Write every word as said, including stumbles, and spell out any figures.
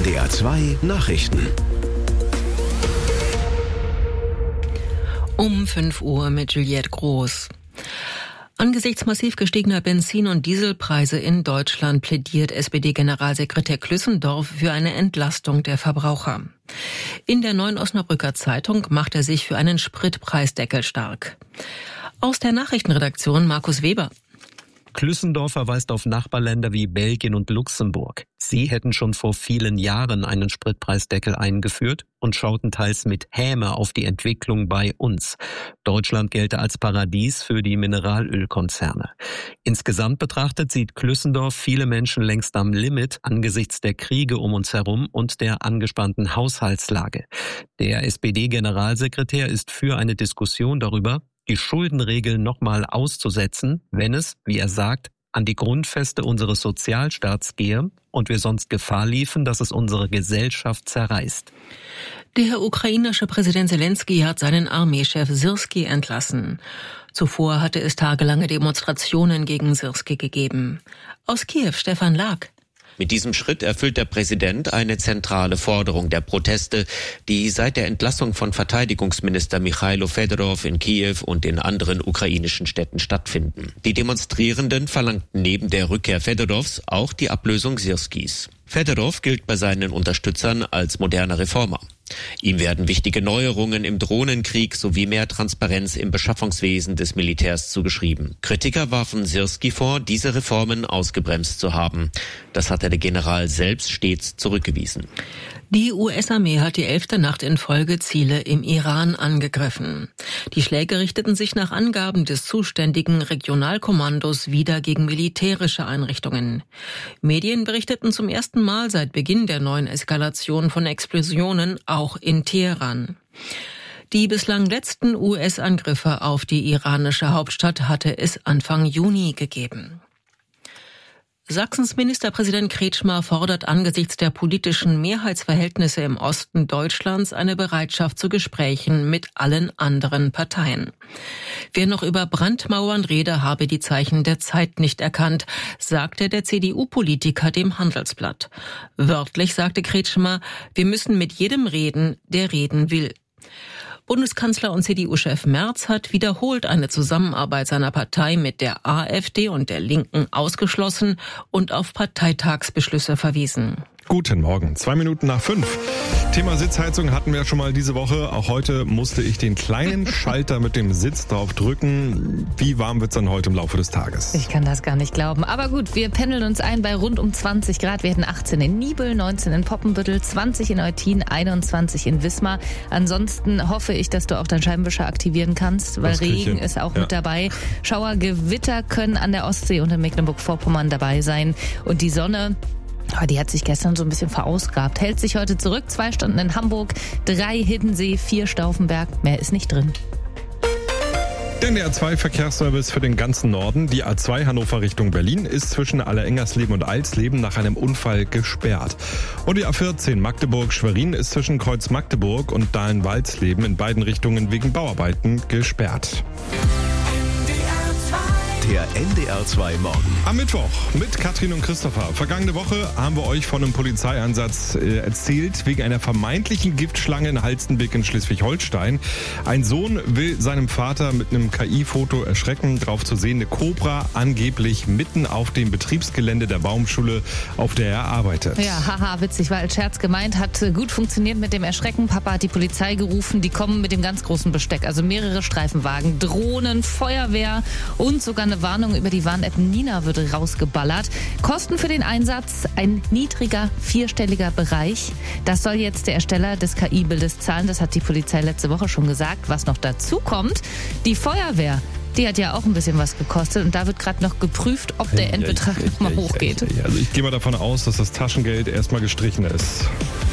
D R zwei Nachrichten. Um fünf Uhr mit Juliette Groß. Angesichts massiv gestiegener Benzin- und Dieselpreise in Deutschland plädiert S P D-Generalsekretär Klüssendorf für eine Entlastung der Verbraucher. In der Neuen Osnabrücker Zeitung macht er sich für einen Spritpreisdeckel stark. Aus der Nachrichtenredaktion Markus Weber. Klüssendorf verweist auf Nachbarländer wie Belgien und Luxemburg. Sie hätten schon vor vielen Jahren einen Spritpreisdeckel eingeführt und schauten teils mit Häme auf die Entwicklung bei uns. Deutschland gelte als Paradies für die Mineralölkonzerne. Insgesamt betrachtet sieht Klüssendorf viele Menschen längst am Limit angesichts der Kriege um uns herum und der angespannten Haushaltslage. Der S P D-Generalsekretär ist für eine Diskussion darüber, die Schuldenregeln nochmal auszusetzen, wenn es, wie er sagt, an die Grundfeste unseres Sozialstaats gehe und wir sonst Gefahr liefen, dass es unsere Gesellschaft zerreißt. Der ukrainische Präsident Zelensky hat seinen Armeechef Syrski entlassen. Zuvor hatte es tagelange Demonstrationen gegen Syrski gegeben. Aus Kiew Stefan Lag. Mit diesem Schritt erfüllt der Präsident eine zentrale Forderung der Proteste, die seit der Entlassung von Verteidigungsminister Michailo Fedorov in Kiew und in anderen ukrainischen Städten stattfinden. Die Demonstrierenden verlangten neben der Rückkehr Fedorovs auch die Ablösung Syrskis. Fedorov gilt bei seinen Unterstützern als moderner Reformer. Ihm werden wichtige Neuerungen im Drohnenkrieg sowie mehr Transparenz im Beschaffungswesen des Militärs zugeschrieben. Kritiker warfen Syrski vor, diese Reformen ausgebremst zu haben. Das hatte der General selbst stets zurückgewiesen. Die U S-Armee hat die elfte Nacht in Folge Ziele im Iran angegriffen. Die Schläge richteten sich nach Angaben des zuständigen Regionalkommandos wieder gegen militärische Einrichtungen. Medien berichteten zum ersten Mal seit Beginn der neuen Eskalation von Explosionen, auch in Teheran. Die bislang letzten U S-Angriffe auf die iranische Hauptstadt hatte es Anfang Juni gegeben. Sachsens Ministerpräsident Kretschmer fordert angesichts der politischen Mehrheitsverhältnisse im Osten Deutschlands eine Bereitschaft zu Gesprächen mit allen anderen Parteien. Wer noch über Brandmauern rede, habe die Zeichen der Zeit nicht erkannt, sagte der C D U-Politiker dem Handelsblatt. Wörtlich sagte Kretschmer, wir müssen mit jedem reden, der reden will. Bundeskanzler und C D U-Chef Merz hat wiederholt eine Zusammenarbeit seiner Partei mit der AfD und der Linken ausgeschlossen und auf Parteitagsbeschlüsse verwiesen. Guten Morgen, zwei Minuten nach fünf. Thema Sitzheizung hatten wir schon mal diese Woche. Auch heute musste ich den kleinen Schalter mit dem Sitz drauf drücken. Wie warm wird's dann heute im Laufe des Tages? Ich kann das gar nicht glauben. Aber gut, wir pendeln uns ein bei rund um zwanzig Grad. Wir hatten achtzehn in Niebel, neunzehn in Poppenbüttel, zwanzig in Eutin, einundzwanzig in Wismar. Ansonsten hoffe ich, dass du auch deinen Scheibenwischer aktivieren kannst, weil Regen ist auch ja. mit dabei. Schauer, Gewitter können an der Ostsee und in Mecklenburg-Vorpommern dabei sein. Und die Sonne... Oh, die hat sich gestern so ein bisschen verausgabt. Hält sich heute zurück. Zwei Stunden in Hamburg, drei Hiddensee, vier Stauffenberg. Mehr ist nicht drin. Der D R zwei Verkehrsservice für den ganzen Norden. Die A zwei Hannover Richtung Berlin ist zwischen Allerengersleben und Alsleben nach einem Unfall gesperrt. Und die A vierzehn Magdeburg-Schwerin ist zwischen Kreuz Magdeburg und Dahlen-Walsleben in beiden Richtungen wegen Bauarbeiten gesperrt. Der N D R zwei Morgen. Am Mittwoch mit Katrin und Christopher. Vergangene Woche haben wir euch von einem Polizeieinsatz äh, erzählt, wegen einer vermeintlichen Giftschlange in Halstenbeck in Schleswig-Holstein. Ein Sohn will seinem Vater mit einem K I-Foto erschrecken. Drauf zu sehen, eine Kobra angeblich mitten auf dem Betriebsgelände der Baumschule, auf der er arbeitet. Ja, haha, witzig, war als Scherz gemeint, hat gut funktioniert mit dem Erschrecken. Papa hat die Polizei gerufen, die kommen mit dem ganz großen Besteck. Also mehrere Streifenwagen, Drohnen, Feuerwehr und sogar eine Warnung über die Warn-App Nina wird rausgeballert. Kosten für den Einsatz ein niedriger, vierstelliger Bereich. Das soll jetzt der Ersteller des K I-Bildes zahlen. Das hat die Polizei letzte Woche schon gesagt. Was noch dazu kommt, die Feuerwehr, die hat ja auch ein bisschen was gekostet und da wird gerade noch geprüft, ob der Endbetrag nochmal hochgeht. Also ich gehe mal davon aus, dass das Taschengeld erstmal gestrichen ist.